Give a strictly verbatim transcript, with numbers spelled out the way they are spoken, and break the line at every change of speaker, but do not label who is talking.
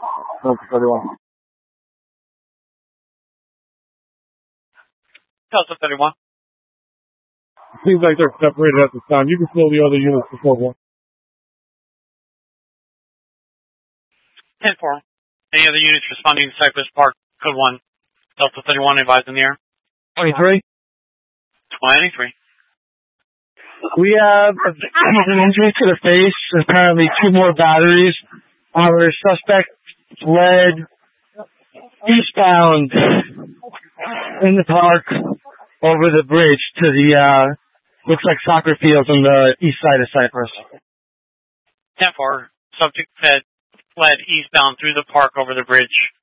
Delta thirty-one.
Delta thirty-one.
Seems like they're separated at this time. You can slow the other units before one.
ten four. Any other units responding to Cypress Park, code one. Delta thirty-one advised in the air.
twenty-three.
twenty-three.
We have an injury to the face, apparently two more batteries. Our suspect fled eastbound in the park over the bridge to the, uh, looks like soccer fields on the east side of Cypress.
ten four. Subject fled, fled eastbound through the park over the bridge.